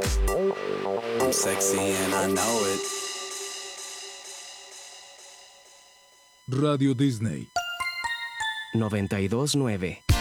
I'm sexy and I know it. Radio Disney 92.9